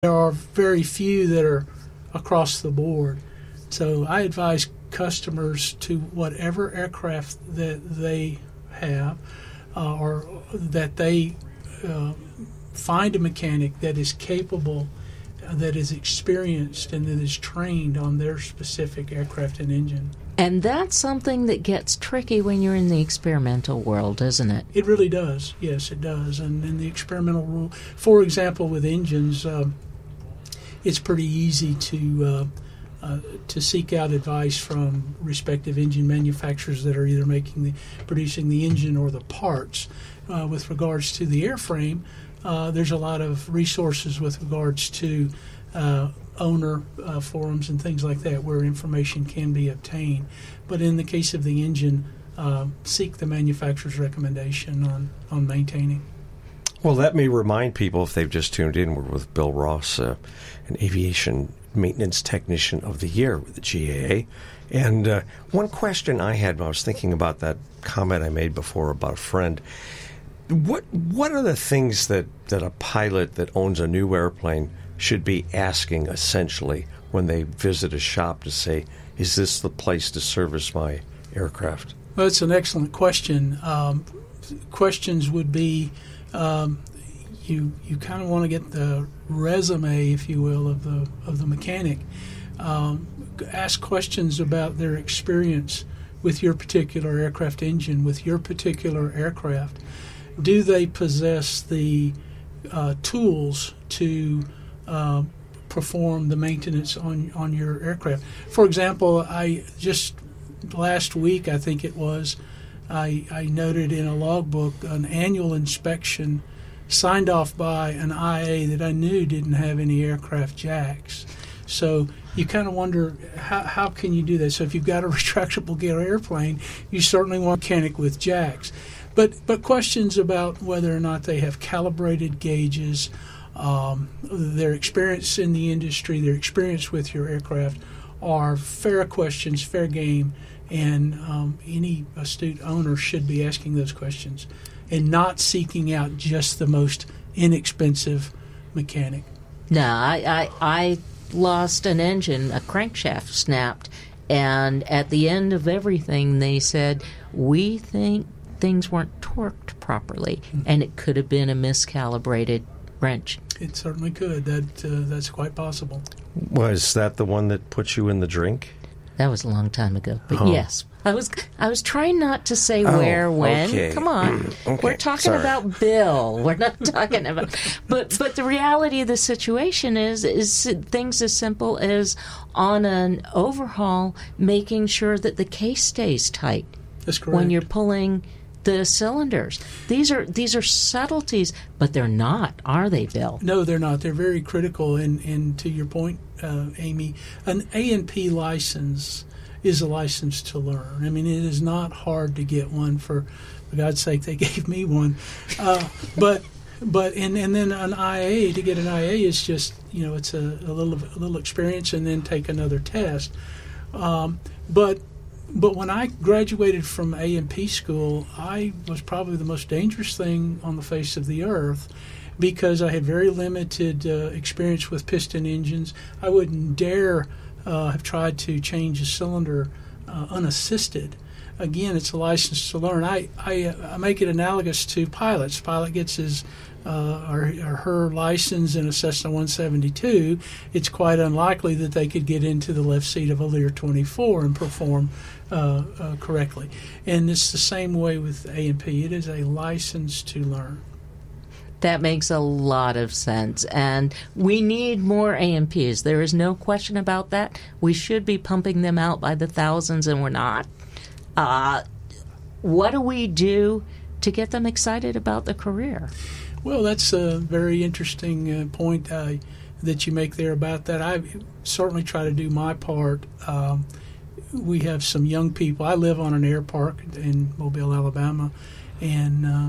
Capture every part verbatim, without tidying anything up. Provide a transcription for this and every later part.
There are very few that are across the board. So I advise customers to whatever aircraft that they have uh, or that they uh, find a mechanic that is capable, uh, that is experienced, and that is trained on their specific aircraft and engine. And that's something that gets tricky when you're in the experimental world, isn't it? It really does. Yes, it does. And in the experimental rule, for example, with engines, um, it's pretty easy to uh, uh, to seek out advice from respective engine manufacturers that are either making the producing the engine or the parts. Uh, with regards to the airframe, uh, there's a lot of resources with regards to uh, owner uh, forums and things like that where information can be obtained. But in the case of the engine, uh, seek the manufacturer's recommendation on, on maintaining. Well, let me remind people, if they've just tuned in, we're with Bill Ross, uh, an Aviation Maintenance Technician of the Year with the G A A. And uh, one question I had when I was thinking about that comment I made before about a friend, what what are the things that, that a pilot that owns a new airplane should be asking, essentially, when they visit a shop to say, is this the place to service my aircraft? Well, it's an excellent question. Um, questions would be, um, you you kind of want to get the resume, if you will, of the of the mechanic. Um, ask questions about their experience with your particular aircraft engine, with your particular aircraft. Do they possess the uh, tools to uh, perform the maintenance on, on your aircraft? For example, I just last week, I think it was, I, I noted in a logbook an annual inspection signed off by an I A that I knew didn't have any aircraft jacks. So you kind of wonder, how, how can you do that? So if you've got a retractable gear airplane, you certainly want a mechanic with jacks. But but questions about whether or not they have calibrated gauges, um, their experience in the industry, their experience with your aircraft are fair questions, fair game, and um, any astute owner should be asking those questions and not seeking out just the most inexpensive mechanic. No, I, I, I lost an engine, a crankshaft snapped, and at the end of everything they said, we think things weren't torqued properly, mm-hmm. and it could have been a miscalibrated wrench. It certainly could. That uh, that's quite possible. Was that the one that put you in the drink? That was a long time ago, but oh. yes. I was I was trying not to say oh, where, when. Okay. Come on. okay. We're talking Sorry. about Bill. We're not talking about... But but the reality of the situation is, is things as simple as on an overhaul, making sure that the case stays tight. That's correct. When you're pulling the cylinders. These are these are subtleties, but they're not, are they, Bill? No, they're not. They're very critical. And, and to your point, uh, Amy, an A and P license is a license to learn. I mean, it is not hard to get one. For, for God's sake, they gave me one. Uh, but but and, and then an I A, to get an I A is just, you know, it's a, a little a little experience and then take another test. Um, but But when I graduated from A and P school, I was probably the most dangerous thing on the face of the earth because I had very limited uh, experience with piston engines. I wouldn't dare uh, have tried to change a cylinder uh, unassisted. Again, it's a license to learn. I, I, uh, I make it analogous to pilots. Pilot gets his Uh, or, or her license in a Cessna one seventy-two, it's quite unlikely that they could get into the left seat of a Lear twenty-four and perform uh, uh, correctly. And it's the same way with A and P. It is a license to learn. That makes a lot of sense. And we need more A and Ps. There is no question about that. We should be pumping them out by the thousands, and we're not. Uh, what do we do to get them excited about the career? Well, that's a very interesting uh, point uh, that you make there about that. I certainly try to do my part. Um, we have some young people. I live on an air park in Mobile, Alabama, and uh,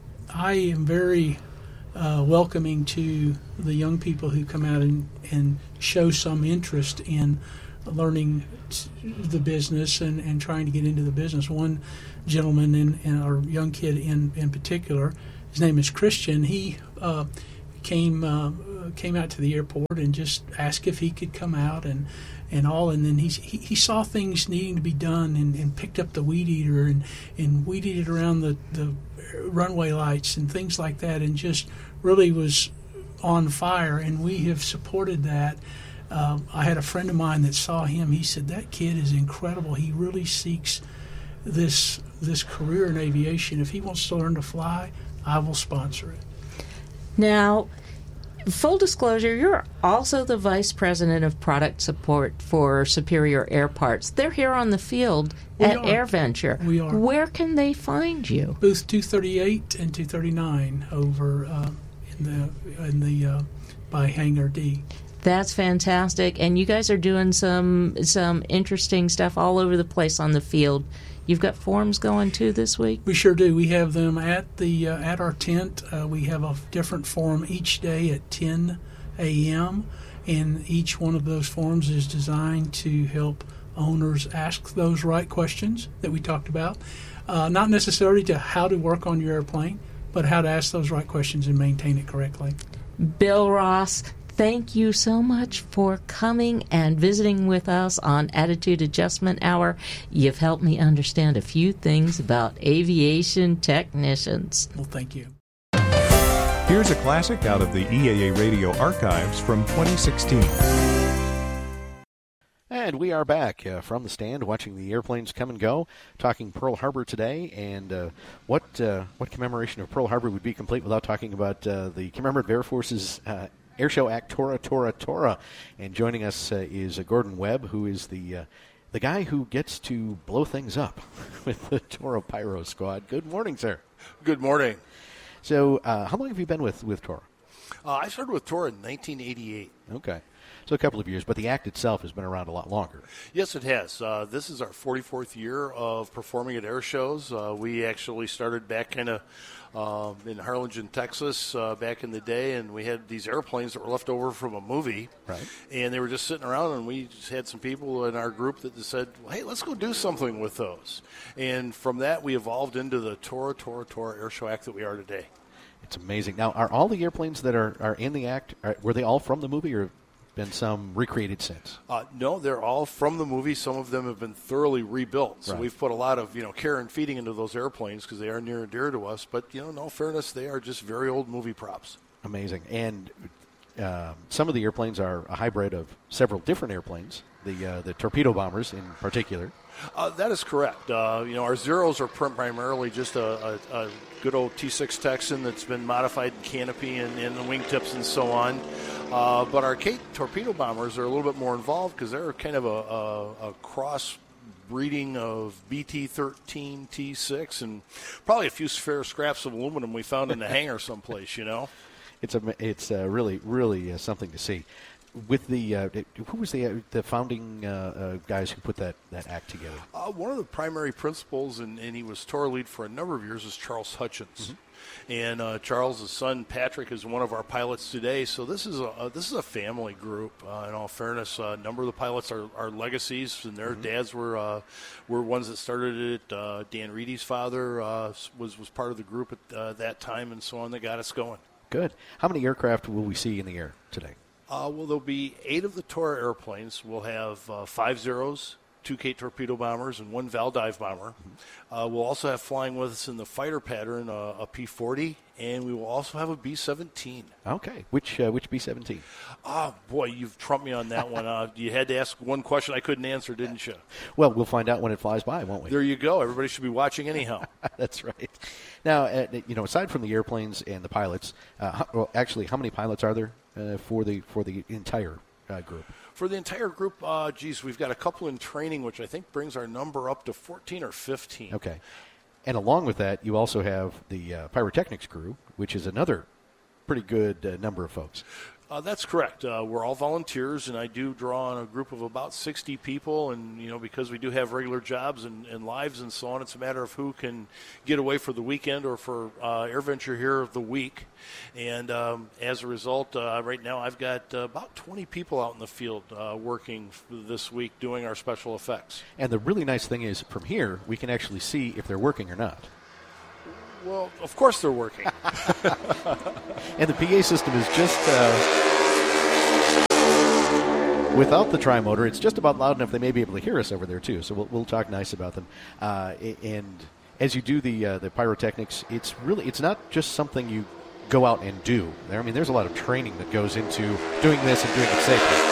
I am very uh, welcoming to the young people who come out and, and show some interest in learning the business and, and trying to get into the business. One gentleman, in, in our young kid in, in particular, his name is Christian. He uh, came uh, came out to the airport and just asked if he could come out and, and all. And then he, he he saw things needing to be done and, and picked up the weed eater and, and weed eated around the, the runway lights and things like that, and just really was on fire. And we have supported that. Um, I had a friend of mine that saw him. He said, that kid is incredible. He really seeks this this career in aviation. If he wants to learn to fly, I will sponsor it. Now, full disclosure, you're also the Vice President of Product Support for Superior Air Parts. They're here on the field We at are. AirVenture. We are. Where can they find you? Booth two thirty-eight and two thirty-nine over uh, in the in the uh, by Hangar D. That's fantastic, and you guys are doing some some interesting stuff all over the place on the field. You've got forums going too this week? We sure do. We have them at the uh, at our tent. Uh, we have a different forum each day at ten a.m., and each one of those forums is designed to help owners ask those right questions that we talked about. Uh, not necessarily to how to work on your airplane, but how to ask those right questions and maintain it correctly. Bill Ross, thank you so much for coming and visiting with us on Attitude Adjustment Hour. You've helped me understand a few things about aviation technicians. Well, thank you. Here's a classic out of the E A A Radio archives from twenty sixteen. And we are back uh, from the stand watching the airplanes come and go, talking Pearl Harbor today. And uh, what uh, what commemoration of Pearl Harbor would be complete without talking about uh, the Commemorative Air Force's uh, Airshow Act Tora, Tora, Tora. And joining us uh, is uh, Gordon Webb, who is the uh, the guy who gets to blow things up with the Tora Pyro Squad. Good morning, sir. Good morning. So uh, how long have you been with, with Tora? Uh, I started with Tora in nineteen eighty-eight. Okay. So a couple of years, but the act itself has been around a lot longer. Yes, it has. Uh, this is our forty-fourth year of performing at air shows. Uh, we actually started back kind of um, in Harlingen, Texas, uh, back in the day, and we had these airplanes that were left over from a movie. Right. And they were just sitting around, and we just had some people in our group that just said, well, hey, let's go do something with those. And from that, we evolved into the Tora, Tora, Tora Air Show Act that we are today. It's amazing. Now, are all the airplanes that are, are in the act, are, were they all from the movie, or been some recreated since? Uh, no, they're all from the movie. Some of them have been thoroughly rebuilt. So Right. we've put a lot of you know care and feeding into those airplanes because they are near and dear to us. But you know, in all fairness, they are just very old movie props. Amazing. And um, some of the airplanes are a hybrid of several different airplanes, the uh, the torpedo bombers in particular. Uh, that is correct. Uh, you know, our Zeros are prim- primarily just a, a, a good old T six Texan that's been modified in canopy and, and the wingtips and so on. Uh, but our Kate torpedo bombers are a little bit more involved because they're kind of a, a, a cross breeding of B T thirteen T six and probably a few spare scraps of aluminum we found in the hangar someplace, you know. It's a, it's uh, really, really uh, something to see. With the uh, who was the uh, the founding uh, uh, guys who put that, that act together? Uh, one of the primary principals, and, and he was tour lead for a number of years, is Charles Hutchins. Mm-hmm. And uh, Charles' son Patrick is one of our pilots today. So this is a uh, this is a family group. Uh, in all fairness, uh, a number of the pilots are, are legacies, and their mm-hmm. dads were uh, were ones that started it. Uh, Dan Reedy's father uh, was was part of the group at uh, that time, and so on. That got us going. Good. How many aircraft will we see in the air today? Uh, well, there'll be eight of the Tora airplanes. We'll have uh, five Zeros, two Kate torpedo bombers, and one Val dive bomber. Mm-hmm. Uh, we'll also have flying with us in the fighter pattern uh, a P forty, and we will also have a B seventeen. Okay. Which uh, which B seventeen? Oh, boy, you've trumped me on that one. Uh, you had to ask one question I couldn't answer, didn't you? Well, we'll find out when it flies by, won't we? There you go. Everybody should be watching anyhow. That's right. Now, uh, you know, aside from the airplanes and the pilots, uh, how, well, actually, how many pilots are there uh, for the for the entire uh, group? For the entire group, uh, geez, we've got a couple in training, which I think brings our number up to fourteen or fifteen. Okay. And along with that, you also have the uh, pyrotechnics crew, which is another pretty good uh, number of folks. Uh, that's correct. Uh, we're all volunteers, and I do draw on a group of about sixty people. And, you know, because we do have regular jobs and, and lives and so on, it's a matter of who can get away for the weekend or for uh, AirVenture here of the week. And um, as a result, uh, right now I've got uh, about twenty people out in the field uh, working this week doing our special effects. And the really nice thing is, from here, we can actually see if they're working or not. Well, of course they're working. And the P A system is just, uh, without the tri-motor, it's just about loud enough they may be able to hear us over there, too. So we'll, we'll talk nice about them. Uh, and as you do the uh, the pyrotechnics, it's really, it's not just something you go out and do. I mean, there's a lot of training that goes into doing this and doing it safely.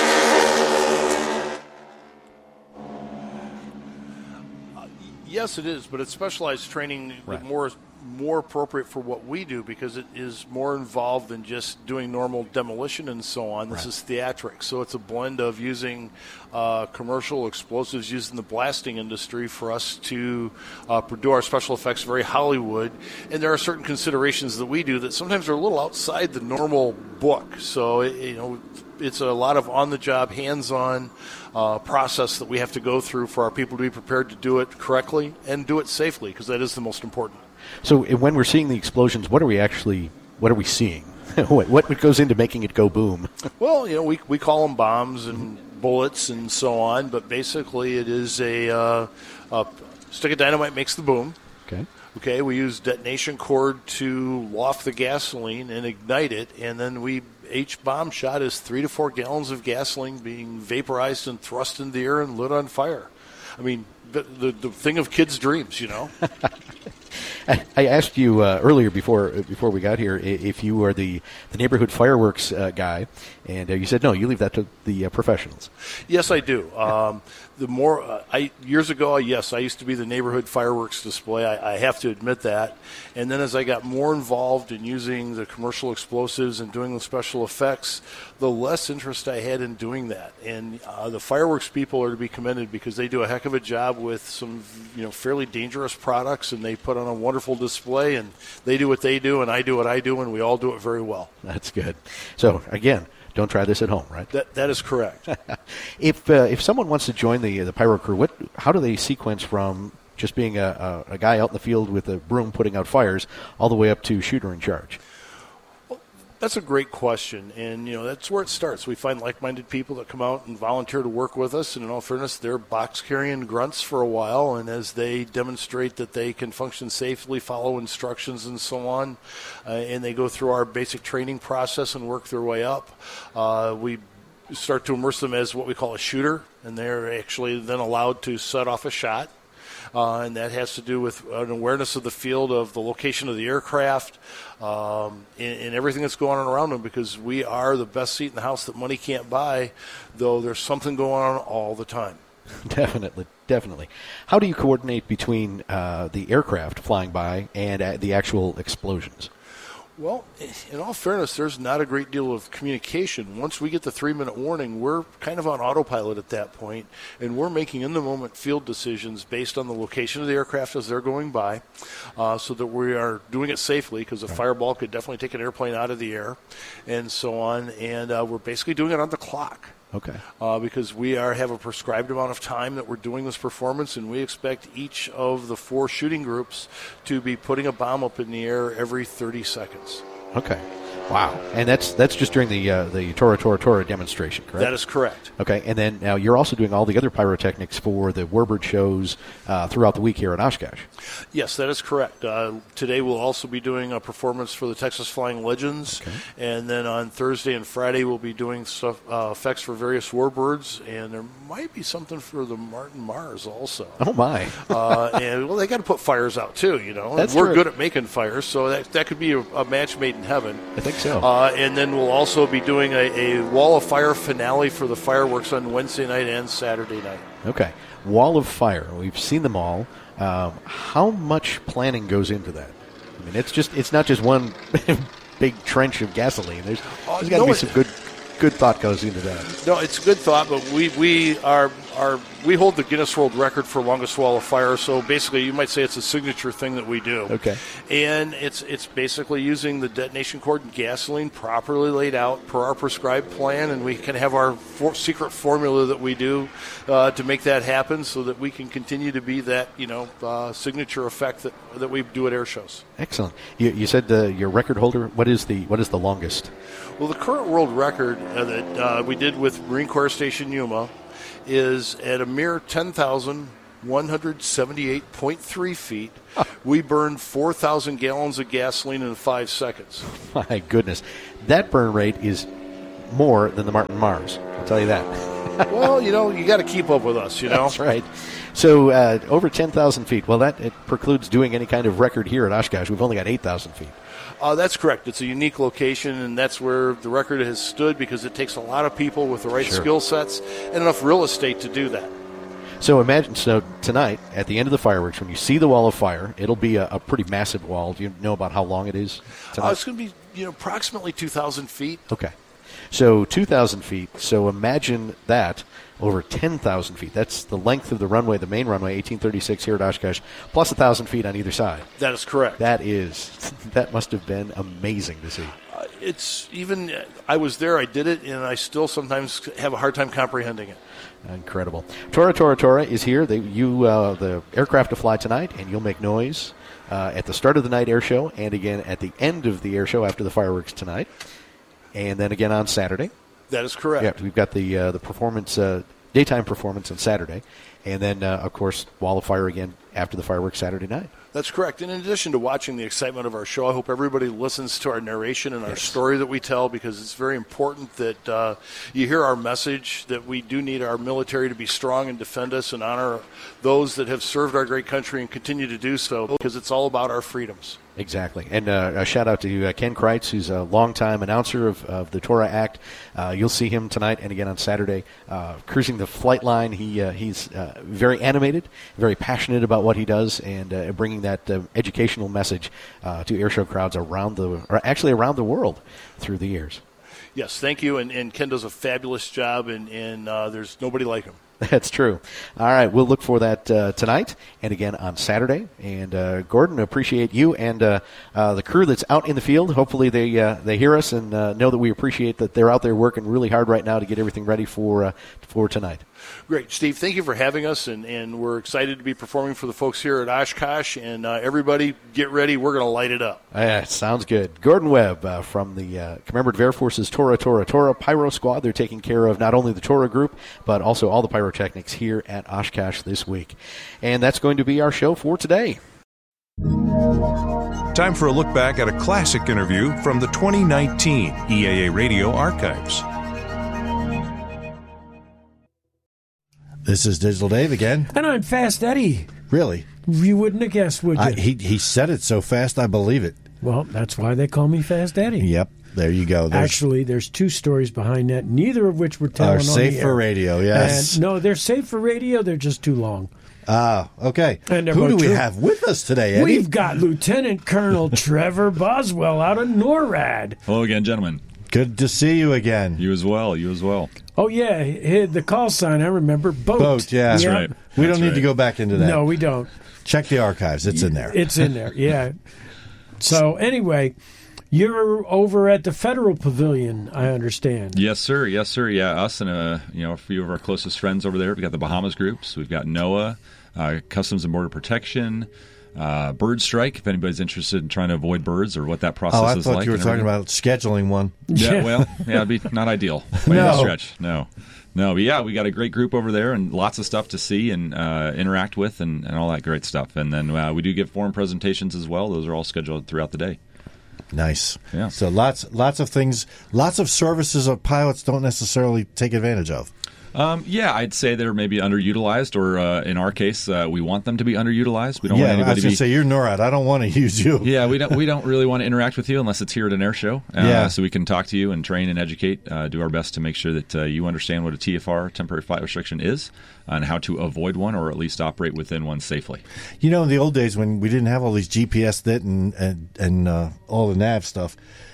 Yes, it is, but it's specialized training, Right. more more appropriate for what we do because it is more involved than just doing normal demolition and so on. This Right. is theatrics, so it's a blend of using uh, commercial explosives used in the blasting industry for us to uh, do our special effects very Hollywood. And there are certain considerations that we do that sometimes are a little outside the normal book. So, it, you know, it's a lot of on-the-job, hands-on uh, process that we have to go through for our people to be prepared to do it correctly and do it safely, because that is the most important. So uh, when we're seeing the explosions, what are we actually, what are we seeing? what, what goes into making it go boom? Well, you know, we we call them bombs and bullets and so on, but basically it is a, uh, a stick of dynamite makes the boom. Okay. Okay, we use detonation cord to loft the gasoline and ignite it, and then we each bomb shot is three to four gallons of gasoline being vaporized and thrust into the air and lit on fire. I mean, the the, the thing of kids' dreams, you know. I, I asked you uh, earlier before before we got here i- if you are the, the neighborhood fireworks uh, guy, and uh, you said no, you leave that to the uh, professionals. Yes, I do. Um, the more uh, I years ago, yes, I used to be the neighborhood fireworks display. I, I have to admit that. And then as I got more involved in using the commercial explosives and doing the special effects, the less interest I had in doing that. And uh, the fireworks people are to be commended because they do a heck of a job with some, you know, fairly dangerous products, and they put on a wonderful display. And they do what they do, and I do what I do, and we all do it very well. That's good. So again, don't try this at home, right? That that is correct. If uh, if someone wants to join the the pyro crew, what how do they sequence from just being a, a, a guy out in the field with a broom putting out fires all the way up to shooter in charge? That's a great question, and you know that's where it starts. We find like-minded people that come out and volunteer to work with us, and in all fairness, they're box-carrying grunts for a while, and as they demonstrate that they can function safely, follow instructions, and so on, uh, and they go through our basic training process and work their way up, uh, we start to immerse them as what we call a shooter, and they're actually then allowed to set off a shot. Uh, and that has to do with an awareness of the field, of the location of the aircraft, um, and, and everything that's going on around them, because we are the best seat in the house that money can't buy, though there's something going on all the time. Definitely, definitely. How do you coordinate between uh, the aircraft flying by and uh, the actual explosions? Well, in all fairness, there's not a great deal of communication. Once we get the three-minute warning, we're kind of on autopilot at that point, and we're making in-the-moment field decisions based on the location of the aircraft as they're going by, uh, so that we are doing it safely, because a fireball could definitely take an airplane out of the air, and so on. And uh, we're basically doing it on the clock. Okay. Uh, because we are have a prescribed amount of time that we're doing this performance, and we expect each of the four shooting groups to be putting a bomb up in the air every thirty seconds. Okay. Wow. And that's that's just during the uh, the Tora Tora Tora demonstration, correct? That is correct. Okay. And then now you're also doing all the other pyrotechnics for the Warbird shows uh, throughout the week here in Oshkosh. Yes, that is correct. Uh, today we'll also be doing a performance for the Texas Flying Legends, Okay. and then on Thursday and Friday we'll be doing stuff, uh, effects for various Warbirds, and there might be something for the Martin Mars also. Oh, my. uh, and well, they got to put fires out too, you know. That's We're true. good at making fires, so that that could be a, a match made in heaven. I think so. Uh, and then we'll also be doing a, a Wall of Fire finale for the fireworks on Wednesday night and Saturday night. Okay. Wall of Fire. We've seen them all. Um, how much planning goes into that? I mean, it's just it's not just one big trench of gasoline. There's, Uh, there's got to no, be it- some good good thought goes into that. No, it's a good thought, but we we are are we hold the Guinness World Record for longest wall of fire. So basically, you might say it's a signature thing that we do. Okay. And it's it's basically using the detonation cord and gasoline properly laid out per our prescribed plan, and we can have our for, secret formula that we do uh, to make that happen, so that we can continue to be that you know uh, signature effect that that we do at air shows. Excellent. You, you said the, your record holder. What is the what is the longest? Well, the current world record uh, that uh, we did with Marine Corps Station Yuma is at a mere ten thousand one hundred seventy-eight point three feet. We burned four thousand gallons of gasoline in five seconds. My goodness. That burn rate is more than the Martin Mars. I'll tell you that. Well, you know, you got to keep up with us, you know. That's right. So uh, over ten thousand feet. Well, that it precludes doing any kind of record here at Oshkosh. We've only got eight thousand feet. Uh, that's correct. It's a unique location, and that's where the record has stood because it takes a lot of people with the right Sure. skill sets and enough real estate to do that. So imagine, so tonight, at the end of the fireworks, when you see the wall of fire, it'll be a, a pretty massive wall. Do you know about how long it is tonight? Uh, it's going to be, you know, approximately two thousand feet. Okay. So two thousand feet. So imagine that over ten thousand feet. That's the length of the runway, the main runway, eighteen thirty-six here at Oshkosh, plus one thousand feet on either side. That is correct. That is, that must have been amazing to see. Uh, it's even, I was there, I did it, and I still sometimes have a hard time comprehending it. Incredible. Tora Tora Tora is here. They, you, uh, the aircraft to fly tonight, and you'll make noise uh, at the start of the night air show and again at the end of the air show after the fireworks tonight, and then again on Saturday. That is correct. Yeah, we've got the uh, the performance, uh, daytime performance on Saturday, and then, uh, of course, Wall of Fire again after the fireworks Saturday night. That's correct. And in addition to watching the excitement of our show, I hope everybody listens to our narration and our Yes. story that we tell, because it's very important that uh, you hear our message that we do need our military to be strong and defend us and honor those that have served our great country and continue to do so, because it's all about our freedoms. Exactly. And uh, a shout-out to uh, Ken Kreitz, who's a longtime announcer of, of the Torah Act. Uh, you'll see him tonight and again on Saturday uh, cruising the flight line. He uh, He's uh, very animated, very passionate about what he does, and uh, bringing that uh, educational message uh, to airshow crowds around the, or actually around the world through the years. Yes, thank you. And, and Ken does a fabulous job, and, and uh, there's nobody like him. That's true. All right, we'll look for that uh, tonight and again on Saturday. And uh, Gordon, appreciate you and uh, uh, the crew that's out in the field. Hopefully they uh, they hear us and uh, know that we appreciate that they're out there working really hard right now to get everything ready for uh, for tonight. Great. Steve, thank you for having us, and, and we're excited to be performing for the folks here at Oshkosh. And uh, everybody, get ready. We're going to light it up. Uh, sounds good. Gordon Webb uh, from the uh, Commemorative Air Force's Tora Tora Tora Pyro Squad. They're taking care of not only the Tora group, but also all the pyrotechnics here at Oshkosh this week. And that's going to be our show for today. Time for a look back at a classic interview from the twenty nineteen E A A Radio Archives. This is Digital Dave again. And I'm Fast Eddie. Really? You wouldn't have guessed, would you? I, he he said it so fast, I believe it. Well, that's why they call me Fast Eddie. Yep. There you go. There's Actually, there's two stories behind that, neither of which we're telling are on safe the for air. radio. Yes. And no, they're safe for radio. They're just too long. Ah, okay. And they're Who do both we true. have with us today, Eddie? We've got Lieutenant Colonel Trevor Boswell out of NORAD. Hello again, gentlemen. Good to see you again. You as well. You as well. Oh, yeah, he- the call sign, I remember, boat. Boat, yeah. That's Yeah. right. We That's don't need right. to go back into that. No, we don't. Check the archives. It's in there. It's in there, yeah. So, anyway, you're over at the Federal Pavilion, I understand. Yes, sir. Yes, sir. Yeah, us and uh, you know a few of our closest friends over there. We've got the Bahamas groups. We've got NOAA, uh, Customs and Border Protection, uh, Bird Strike. If anybody's interested in trying to avoid birds or what that process oh, I is thought like. you were and talking everything. about scheduling one. Yeah, Yeah. well, yeah, it'd be not ideal by No. any stretch. No, no, but yeah, we got a great group over there and lots of stuff to see and uh, interact with and, and all that great stuff. And then uh, we do give forum presentations as well. Those are all scheduled throughout the day. Nice. Yeah. So lots, lots of things, lots of services that pilots don't necessarily take advantage of. Um, yeah, I'd say they're maybe underutilized, or uh, in our case, uh, we want them to be underutilized. We don't yeah, want I anybody was to going be. to say, you're NORAD. I don't want to use you. Yeah, we don't. We don't really want to interact with you unless it's here at an air show. Uh, Yeah. So we can talk to you and train and educate. Uh, do our best to make sure that uh, you understand what a T F R, temporary flight restriction, is, and how to avoid one, or at least operate within one safely. You know, in the old days when we didn't have all these G P S that and and, and uh, all the nav stuff,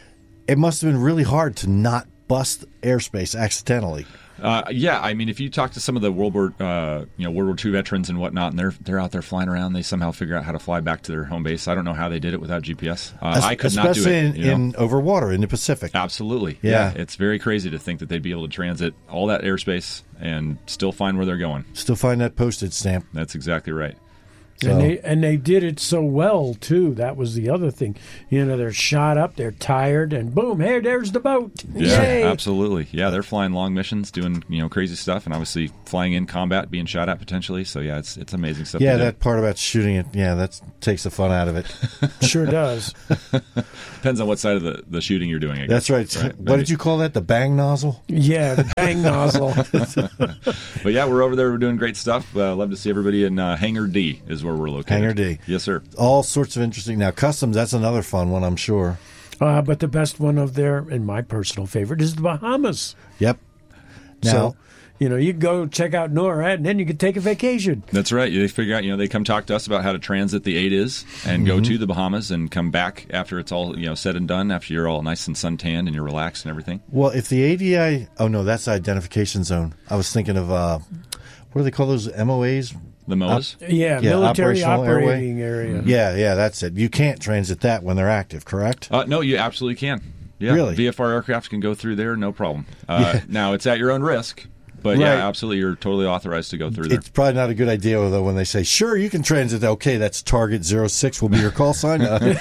it must have been really hard to not bust airspace accidentally. Uh, yeah, I mean, if you talk to some of the World War, uh, you know, World War Two veterans and whatnot, and they're they're out there flying around, they somehow figure out how to fly back to their home base. I don't know how they did it without G P S. Uh, I could not do Especially it. in, you know? in over water in the Pacific. Absolutely. Yeah. It's very crazy to think that they'd be able to transit all that airspace and still find where they're going. Still find that postage stamp. That's exactly right. So- And they and they did it so well too. That was the other thing. You know, they're shot up, they're tired, and boom, hey, there's the boat. Yeah, Yay! absolutely. Yeah, they're flying long missions, doing you know crazy stuff, and obviously flying in combat, being shot at potentially. So yeah, it's it's amazing stuff. Yeah, to do. that part about shooting it, yeah, that takes the fun out of it. Sure does. Depends on what side of the, the shooting you're doing. I That's guess. right. What did you call that? The bang nozzle? Yeah, the bang nozzle. But yeah, we're over there. We're doing great stuff. Uh, love to see everybody in uh, Hangar D is where we're located. Hangar D. Yes, sir. All sorts of interesting. Now, customs, that's another fun one, I'm sure. Uh, but the best one of there, and my personal favorite, is the Bahamas. Yep. Now, So, you know, you go check out NORAD, and then you can take a vacation. That's right. They figure out, you know, they come talk to us about how to transit the eight is and go to the Bahamas and come back after it's all, you know, said and done, after you're all nice and suntanned and you're relaxed and everything. well, if the A D I, oh no, that's identification zone. I was thinking of, uh, what do they call those M O As? The M O As? Yeah, Yeah, military operational airway. operating area. Yeah, yeah, that's it. You can't transit that when they're active, correct? Uh, no, you absolutely can. Yeah, Really? V F R aircraft can go through there, no problem. Uh, Yeah. Now, it's at your own risk, but Right. yeah, absolutely, you're totally authorized to go through there. It's probably not a good idea, though, when they say, sure, you can transit. Okay, that's target zero six will be your call sign.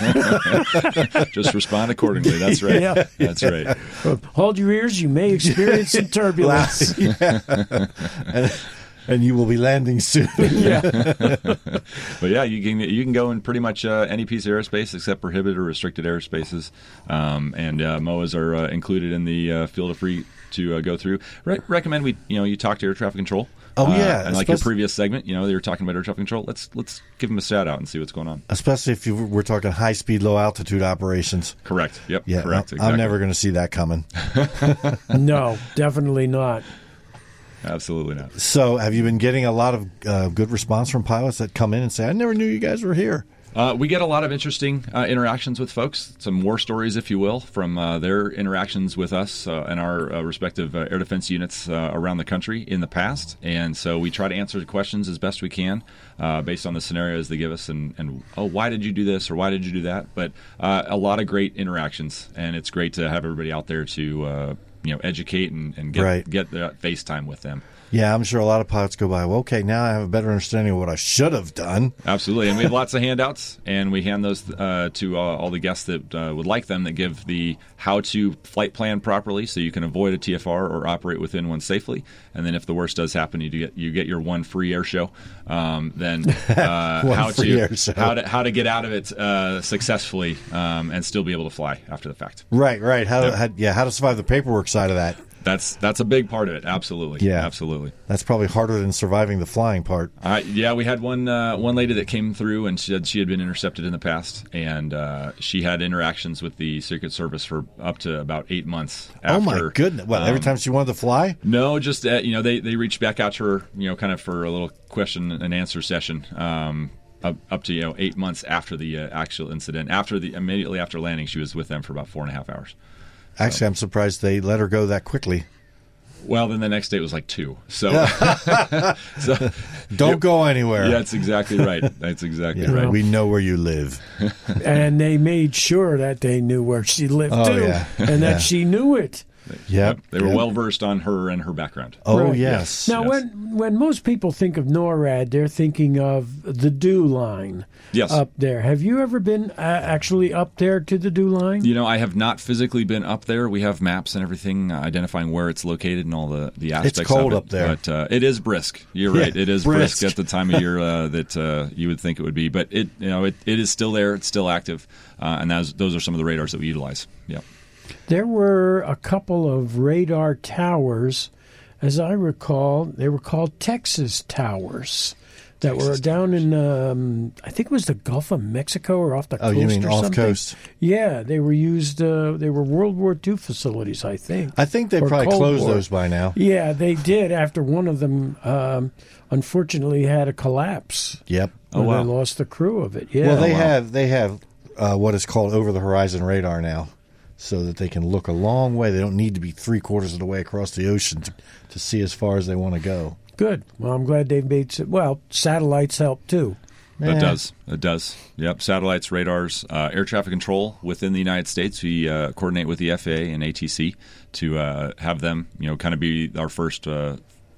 Just respond accordingly. That's right. Yeah. That's right. Hold your ears, you may experience some turbulence. and, and you will be landing soon. But yeah, you can you can go in pretty much uh, any piece of airspace except prohibited or restricted airspaces, um, and uh, M O As are uh, included in the uh, field of free to uh, go through. Re- recommend we you know you talk to air traffic control. Oh, Uh, yeah, and like your especially- previous segment, you know they were talking about air traffic control. Let's let's give them a shout out and see what's going on. Especially if you we're talking high speed, low altitude operations. Correct. Yep. Yeah, Correct. I'm, Exactly. I'm never going to see that coming. No, definitely not. Absolutely not. So, have you been getting a lot of uh, good response from pilots that come in and say, I never knew you guys were here? Uh, we get a lot of interesting uh, interactions with folks, some war stories, if you will, from uh, their interactions with us uh, and our uh, respective uh, air defense units uh, around the country in the past. And so we try to answer the questions as best we can uh, based on the scenarios they give us. And, and, oh, why did you do this or why did you do that? But uh, a lot of great interactions, and it's great to have everybody out there to uh, you know educate and, and get, Right. get the FaceTime with them. Yeah, I'm sure a lot of pilots go by, well, okay, now I have a better understanding of what I should have done. Absolutely, and we have lots of handouts, and we hand those uh, to uh, all the guests that uh, would like them, that give the how-to flight plan properly, so you can avoid a T F R or operate within one safely. And then, if the worst does happen, you do get you get your one free air show. Um, then uh, One how free to air show. how to how to get out of it uh, successfully um, and still be able to fly after the fact. Right, right. How, Yep. how yeah, how to survive the paperwork side of that. That's that's a big part of it. Absolutely, Yeah. absolutely. That's probably harder than surviving the flying part. Uh, yeah, we had one uh, one lady that came through and she said she had been intercepted in the past, and uh, she had interactions with the Secret Service for up to about eight months. After, oh my goodness! Well, every um, time she wanted to fly. No, just uh, you know they they reached back out to her, you know, kind of for a little question and answer session. Um, up, up to you know eight months after the uh, actual incident, after the immediately after landing, she was with them for about four and a half hours. Actually, I'm surprised they let her go that quickly. Well, then the next day it was like two. So, so Don't go anywhere. yeah, that's exactly right. That's exactly Yeah, right. we know where you live. And they made sure that they knew where she lived, Oh, too, yeah. and that Yeah. she knew it. Yep. They were Yep. well versed on her and her background. Oh Right. yes. Now, Yes. when when most people think of NORAD, they're thinking of the DEW line Yes. up there. Have you ever been uh, actually up there to the DEW line? You know, I have not physically been up there. We have maps and everything uh, identifying where it's located and all the, the aspects cold of it. up there. But uh, it is brisk. You're Yeah, right. It is brisk. brisk. at the time of year uh, that uh, you would think it would be. But it, you know, it, it is still there. It's still active. Uh, and those, those are some of the radars that we utilize. Yeah. There were a couple of radar towers, as I recall. They were called Texas towers. That Texas were down in, um, I think it was the Gulf of Mexico or off the Oh, coast you mean or off something. coast? Yeah, they were used. Uh, they were World War Two facilities, I think. I think they Or probably Cold closed War. those by now. Yeah, they did after one of them, um, unfortunately, had a collapse. Yep. Oh, when wow. They lost the crew of it. Yeah. Well, they wow. have they have uh, what is called over the horizon radar now, so that they can look a long way. They don't need to be three quarters of the way across the ocean to, to see as far as they want to go. Good. Well, I'm glad they've made some. Well, satellites help too. It Eh. does. It does. Yep. Satellites, radars, uh, air traffic control within the United States. We uh, coordinate with the F A A and A T C to uh, have them, you know, kind of be our first uh,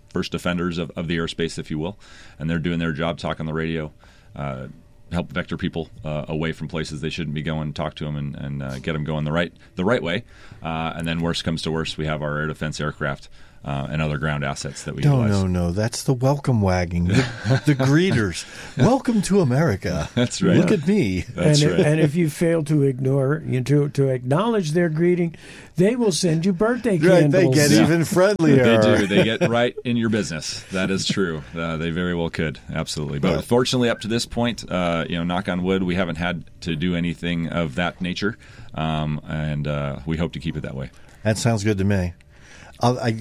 first defenders of, of the airspace, if you will, and they're doing their job, talk on the radio, uh, help vector people uh, away from places they shouldn't be going, talk to them, and, and uh, get them going the right the right way. Uh, and then worst comes to worst, we have our air defense aircraft uh, and other ground assets that we no, utilize. No, no, that's the welcome wagging, the, the greeters. Welcome to America. That's right. Look at me. That's and, right. and if you fail to ignore, you to to acknowledge their greeting, they will send you birthday Right, candles. they get Yeah. even friendlier. They do. They get right in your business. That is true. Uh, they very well could. Absolutely. But Right. fortunately, up to this point, uh, you know, knock on wood, we haven't had to do anything of that nature, um, and uh, we hope to keep it that way. That sounds good to me. I'll, I,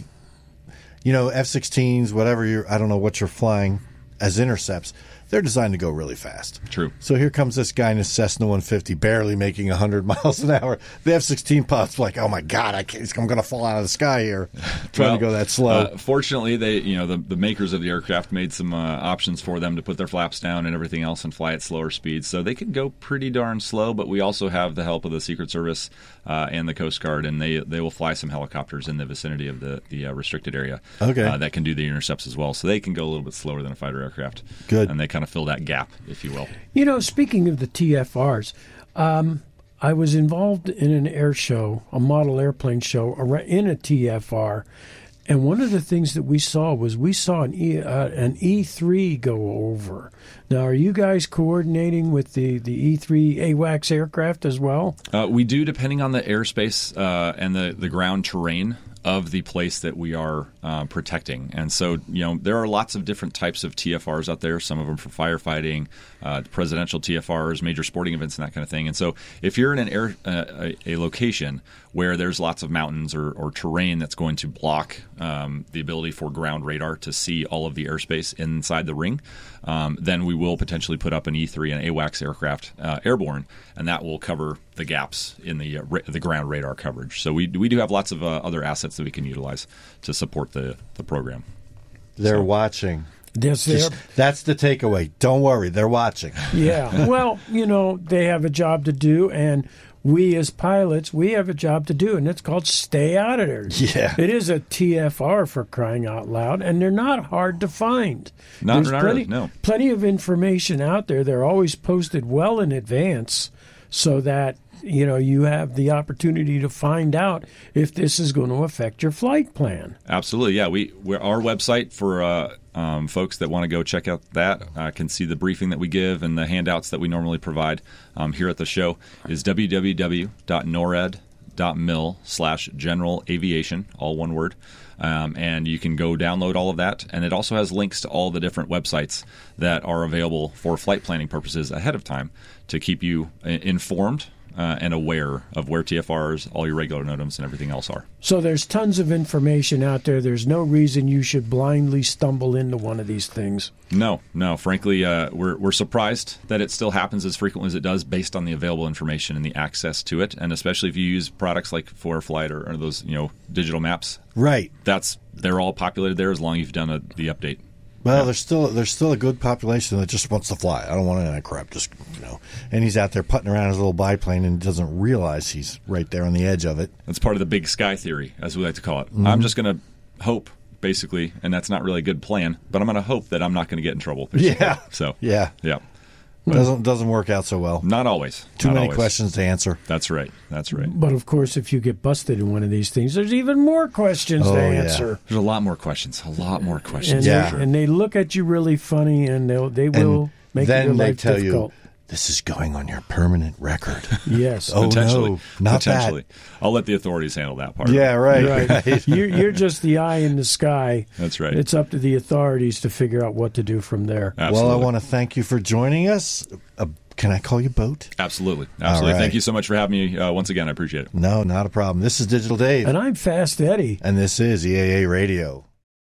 you know, F sixteens, whatever you're, I don't know what you're flying as intercepts. They're designed to go really fast. True. So here comes this guy in his Cessna one fifty, barely making one hundred miles an hour. The F sixteen pilot's like, "Oh my God, I can't, I'm going to fall out of the sky here, trying Well, to go that slow." Uh, fortunately, they, you know, the, the makers of the aircraft made some uh, options for them to put their flaps down and everything else and fly at slower speeds, so they can go pretty darn slow. But we also have the help of the Secret Service uh, and the Coast Guard, and they they will fly some helicopters in the vicinity of the the uh, restricted area. Okay. uh, that can do the intercepts as well, so they can go a little bit slower than a fighter aircraft. Good. And they kind of fill that gap, if you will. You know, speaking of the T F Rs, um, I was involved in an air show, a model airplane show, ar- in a T F R, and one of the things that we saw was we saw an E, uh, an E three go over. Now, are you guys coordinating with the, the E three AWACS aircraft as well? Uh, we do, depending on the airspace uh, and the, the ground terrain of the place that we are uh, protecting. And so, you know, there are lots of different types of T F Rs out there, some of them for firefighting, uh, presidential T F Rs, major sporting events, and that kind of thing. And so if you're in an air, uh, a, a location where there's lots of mountains or, or terrain that's going to block um, the ability for ground radar to see all of the airspace inside the ring, um, then we will potentially put up an E three and AWACS aircraft uh, airborne, and that will cover the gaps in the uh, ra- the ground radar coverage. So we we do have lots of uh, other assets that we can utilize to support the, the program. They're So- watching. Yes, they Just- that's the takeaway. Don't worry, they're watching. Yeah. Well, you know, they have a job to do, and we as pilots, we have a job to do, and it's called stay out of there. Yeah. It is a T F R for crying out loud, and they're not hard to find. Not- There's not plenty, really, no. Plenty of information out there. They're always posted well in advance so that, you know, you have the opportunity to find out if this is going to affect your flight plan. Absolutely, yeah. We we're, our website for uh, um, folks that want to go check out that uh, can see the briefing that we give and the handouts that we normally provide um, here at the show is w w w dot norad dot mil slash general aviation, all one word. Um, and you can go download all of that. And it also has links to all the different websites that are available for flight planning purposes ahead of time to keep you uh, informed uh, and aware of where T F Rs, all your regular NOTAMs, and everything else are. So there's tons of information out there. There's no reason you should blindly stumble into one of these things. No, no. Frankly, uh, we're we're surprised that it still happens as frequently as it does, based on the available information and the access to it, and especially if you use products like ForeFlight or, or those, you know, digital maps. Right. That's they're all populated there as long as you've done a, the update. Well, there's still there's still a good population that just wants to fly. I don't want any of that crap. Just, you know, and he's out there putting around his little biplane and doesn't realize he's right there on the edge of it. That's part of the big sky theory, as we like to call it. Mhm. I'm just going to hope, basically, and that's not really a good plan, but I'm going to hope that I'm not going to get in trouble. basically. Yeah. So Yeah. yeah. Doesn't doesn't work out so well. Not always. Too Not many always. questions to answer. That's right. That's right. But of course, if you get busted in one of these things, there's even more questions Oh, to yeah. answer. There's a lot more questions. A lot more And, questions. Yeah. they, and they look at you really funny, and they'll, they will And make then your they life tell difficult. you, this is going on your permanent record. Yes. Oh, Potentially. no, not Potentially. I'll let the authorities handle that part. of Yeah, it. right. Right. right. You're, you're just the eye in the sky. That's right. It's up to the authorities to figure out what to do from there. Absolutely. Well, I want to thank you for joining us. Uh, can I call you Boat? Absolutely. Absolutely. right. Thank you so much for having me uh, once again. I appreciate it. No, not a problem. This is Digital Dave, And I'm Fast Eddie. and this is E A A Radio.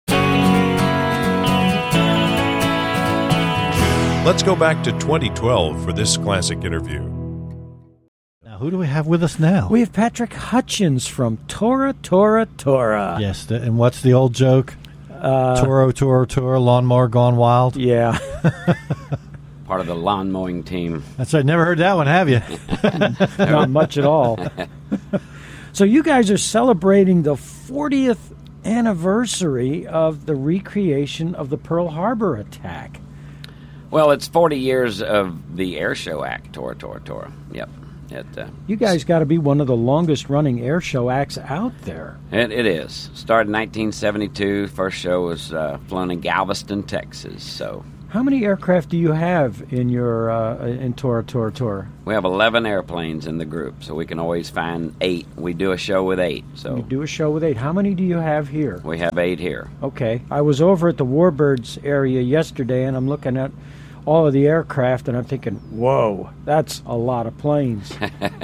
Let's go back to twenty twelve for this classic interview. Now, who do we have with us now? We have Patrick Hutchins from Tora, Tora, Tora. yes, the, and what's the old joke? Uh, Toro, Toro, Toro, lawnmower gone wild. Yeah. Part of the lawn mowing team. That's right. Never heard that one, have you? Not much at all. So you guys are celebrating the fortieth anniversary of the recreation of the Pearl Harbor attack. Well, it's forty years of the Air Show Act, Tora Tora Tora. Yep. It, uh, You guys got to be one of the longest-running air show acts out there. It, it is. Started in nineteen seventy-two. First show was uh, flown in Galveston, Texas. So How many aircraft do you have in your uh, in Tora Tora Tora? we have eleven airplanes in the group, so we can always find eight. We do a show with eight. So You do a show with eight. How many do you have here? we have eight here. Okay. I was over at the Warbirds area yesterday, and I'm looking at all of the aircraft, and I'm thinking, whoa, that's a lot of planes.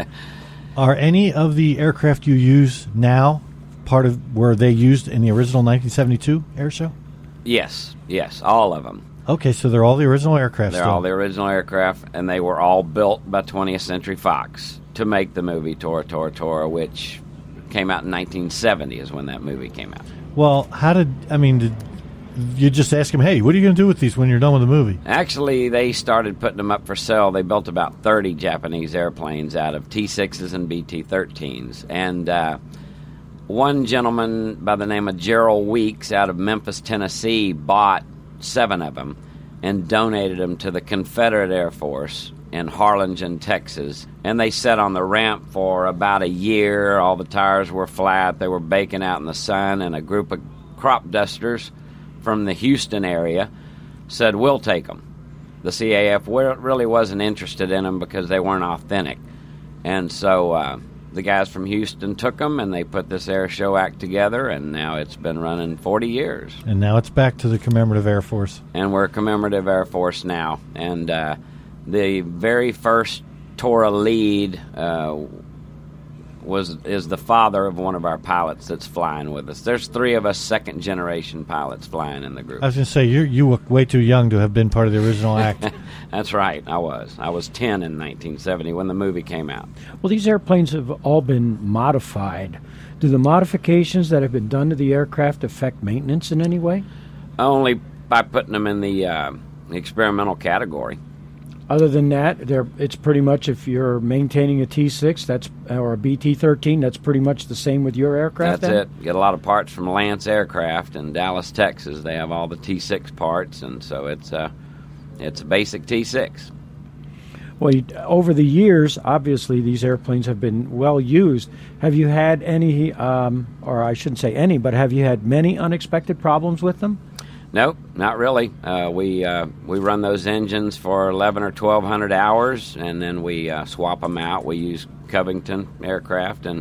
Are any of the aircraft you use now part of where they used in the original nineteen seventy-two air show? Yes, yes, all of them. Okay, so they're all the original aircraft They're still. all the original aircraft, and they were all built by twentieth Century Fox to make the movie Tora Tora Tora, which came out in nineteen seventy is when that movie came out. Well, how did, I mean, did you just ask them, hey, what are you going to do with these when you're done with the movie? Actually, they started putting them up for sale. They built about thirty Japanese airplanes out of T sixes and B T thirteens. And uh, one gentleman by the name of Gerald Weeks out of Memphis, Tennessee, bought seven of them and donated them to the Confederate Air Force in Harlingen, Texas. And they sat on the ramp for about a year. All the tires were flat. They were baking out in the sun, and a group of crop dusters from the Houston area said, we'll take them. The C A F really wasn't interested in them because they weren't authentic. And so uh, the guys from Houston took them, and they put this Air Show Act together, and now it's been running forty years. And now it's back to the Commemorative Air Force. And we're a Commemorative Air Force now. And uh, the very first Tora lead uh, was is the father of one of our pilots that's flying with us. There's three of us second-generation pilots flying in the group. I was going to say, you you were way too young to have been part of the original act. That's right, I was. I was ten in nineteen seventy when the movie came out. Well, these airplanes have all been modified. Do the modifications that have been done to the aircraft affect maintenance in any way? Only by putting them in the uh, experimental category. Other than that, they're, it's pretty much if you're maintaining a T six that's or a B T thirteen, that's pretty much the same with your aircraft. That's then? it. Get a lot of parts from Lance Aircraft in Dallas, Texas. They have all the T six parts, and so it's a it's a basic T six. Well, you, over the years, obviously these airplanes have been well used. Have you had any, um, or I shouldn't say any, but have you had many unexpected problems with them? Nope, not really. Uh, we uh, we run those engines for eleven or twelve hundred hours, and then we uh, swap them out. We use Covington aircraft in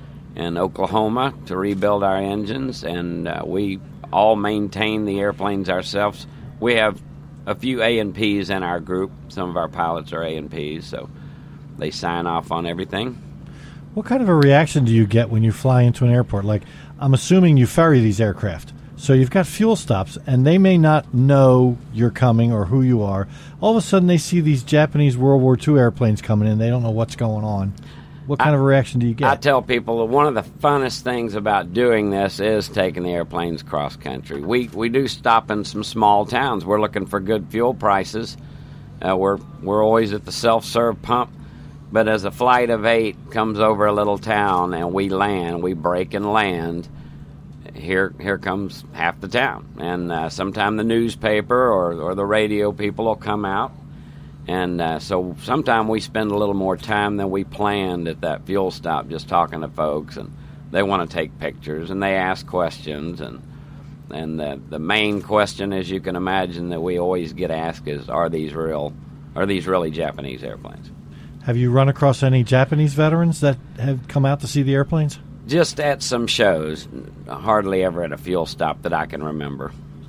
in Oklahoma to rebuild our engines, and uh, we all maintain the airplanes ourselves. We have a few A and Ps in our group. Some of our pilots are A and Ps, so they sign off on everything. What kind of a reaction do you get when you fly into an airport? Like, I'm assuming you ferry these aircraft. So you've got fuel stops, and they may not know you're coming or who you are. All of a sudden, they see these Japanese World War Two airplanes coming in. They don't know what's going on. What kind I, of a reaction do you get? I tell people that one of the funnest things about doing this is taking the airplanes cross country. We we do stop in some small towns. We're looking for good fuel prices. Uh, we're we're always at the self-serve pump. But as a flight of eight comes over a little town and we land, we break and land. Here, here comes half the town, and uh, sometime the newspaper or, or the radio people will come out, and uh, so sometime we spend a little more time than we planned at that fuel stop, just talking to folks, and they want to take pictures and they ask questions, and and the the main question, as you can imagine, that we always get asked is, are these real? Are these really Japanese airplanes? Have you run across any Japanese veterans that have come out to see the airplanes? Just at some shows, hardly ever at a fuel stop that I can remember.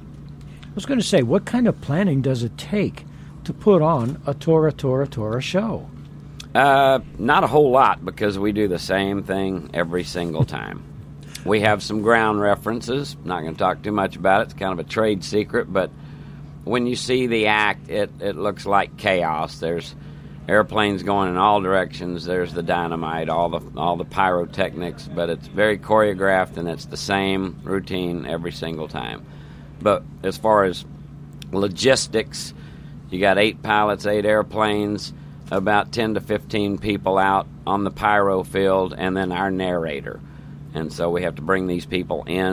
I was going to say, what kind of planning does it take to put on a Tora Tora Tora show? Uh, not a whole lot, because we do the same thing every single time. We have some ground references. Not going to talk too much about it. It's kind of a trade secret, but when you see the act, it, it looks like chaos. There's airplanes going in all directions. There's the dynamite, all the all the pyrotechnics, but it's very choreographed, and it's the same routine every single time. But as far as logistics, you got eight pilots, eight airplanes, about ten to fifteen people out on the pyro field, and then our narrator. And so we have to bring these people in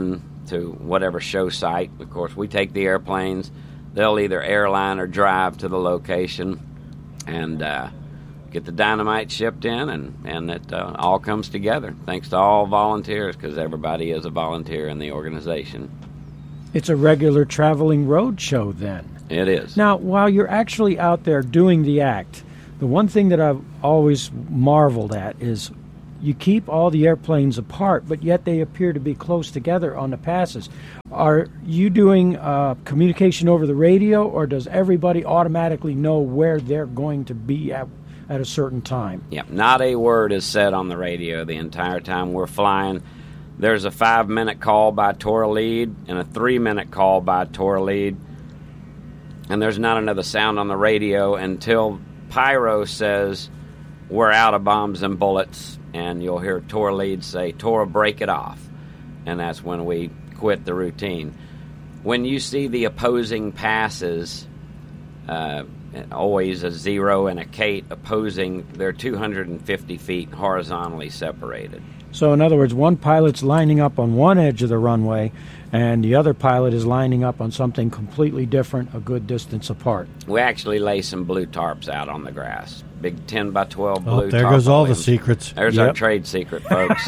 to whatever show site. Of course, we take the airplanes. They'll either airline or drive to the location and uh, get the dynamite shipped in, and, and it uh, all comes together, thanks to all volunteers, because everybody is a volunteer in the organization. It's a regular traveling road show then. It is. Now, while you're actually out there doing the act, the one thing that I've always marveled at is you keep all the airplanes apart, but yet they appear to be close together on the passes. Are you doing uh, communication over the radio, or does everybody automatically know where they're going to be at, at a certain time? Yeah, not a word is said on the radio the entire time we're flying. There's a five-minute call by Tora Lead and a three-minute call by Tora Lead, and there's not another sound on the radio until Pyro says, "We're out of bombs and bullets," and you'll hear Tora Lead say, "Tora, break it off," and that's when we quit the routine. When you see the opposing passes, uh, always a Zero and a Kate opposing, they're two hundred fifty feet horizontally separated. So, in other words, one pilot's lining up on one edge of the runway, and the other pilot is lining up on something completely different, a good distance apart. We actually lay some blue tarps out on the grass. Big ten by twelve Oh, blue there tarpaulins. goes all the secrets. There's Yep. our trade secret, folks.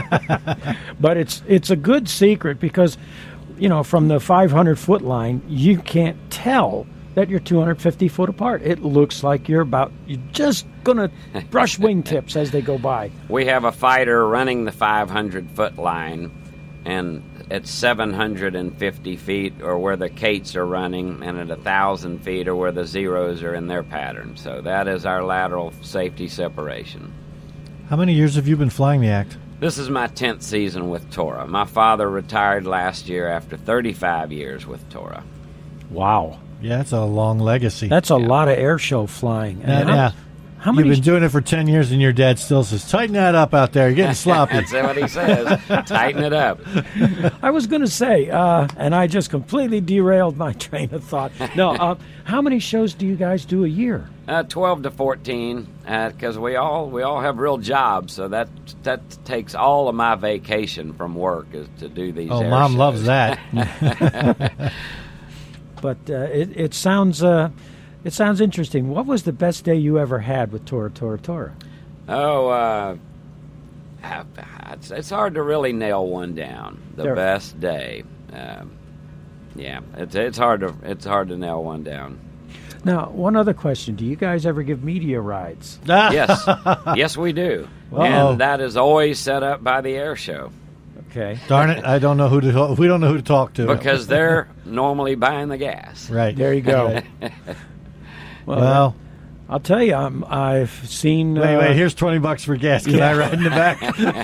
But it's it's a good secret because, you know, from the five hundred foot line, you can't tell that you're two hundred fifty foot apart. It looks like you're about, you're just going to brush wingtips as they go by. We have a fighter running the five hundred foot line, and at seven hundred fifty feet, or where the Kates are running, and at one thousand feet, or where the Zeros are in their pattern. So that is our lateral safety separation. How many years have you been flying the act? This is my tenth season with Tora. My father retired last year after thirty-five years with Tora. Wow. Yeah, that's a long legacy. That's a lot of air show flying. Yeah, And how- yeah. How many? You've been doing it for ten years, and your dad still says, "Tighten that up out there. You're getting sloppy." That's what he says. Tighten it up. I was going to say, uh, and I just completely derailed my train of thought. No, uh, how many shows do you guys do a year? Uh, Twelve to fourteen, because we all we all have real jobs, so that that takes all of my vacation from work is to do these. Oh, air Mom shows. loves that. But uh, it, it sounds uh, it sounds interesting. What was the best day you ever had with Tora Tora Tora? Oh, uh, it's, it's hard to really nail one down. The There- best day, um, yeah, it's it's hard to it's hard to nail one down. Now, one other question: do you guys ever give media rides? Yes, yes, we do, Uh-oh. and that is always set up by the air show. Okay. Darn it! I don't know who to. Talk, we don't know who to talk to Because they're normally buying the gas. right There you go. Well, Well, I'll tell you, I'm, I've seen. wait, uh, wait. Here's twenty bucks for gas. Can I ride in the back?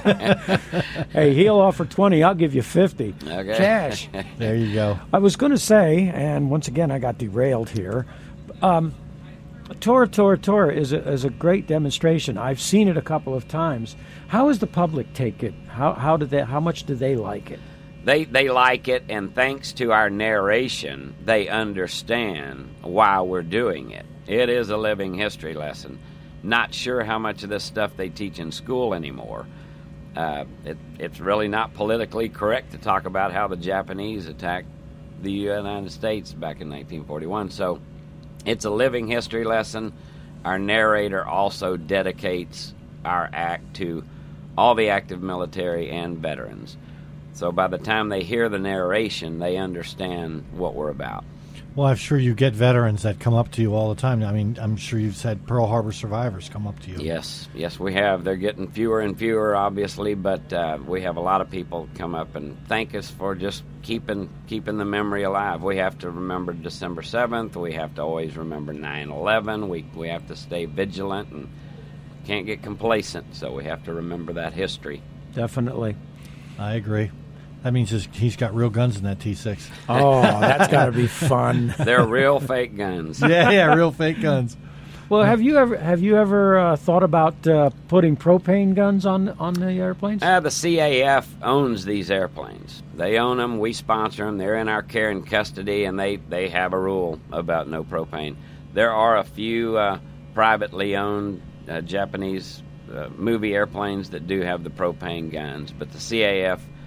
Hey, he'll offer twenty. I'll give you fifty. Okay. Cash. There you go. I was going to say, and once again, I got derailed here. Um, Tora Tora Tora is a, is a great demonstration. I've seen it a couple of times. How does the public take it? How how do they? How much do they like it? They they like it, and thanks to our narration, they understand why we're doing it. It is a living history lesson. Not sure how much of this stuff they teach in school anymore. Uh, it, it's really not politically correct to talk about how the Japanese attacked the United States back in nineteen forty-one. So it's a living history lesson. Our narrator also dedicates our act to all the active military and veterans. So by the time they hear the narration, they understand what we're about. Well, I'm sure you get veterans that come up to you all the time. I mean, I'm sure you've had Pearl Harbor survivors come up to you. Yes, yes, we have. They're getting fewer and fewer, obviously, but uh, we have a lot of people come up and thank us for just keeping keeping the memory alive. We have to remember December seventh. We have to always remember nine eleven. We we have to stay vigilant and can't get complacent. So we have to remember that history. Definitely. I agree. That means his, he's got real guns in that T six. Oh, that's got to be fun. They're real fake guns. Yeah, yeah, real fake guns. Well, have you ever have you ever uh, thought about uh, putting propane guns on on the airplanes? Uh, the C A F owns these airplanes. They own them. We sponsor them. They're in our care and custody, and they, they have a rule about no propane. There are a few uh, privately owned uh, Japanese uh, movie airplanes that do have the propane guns, but the C A F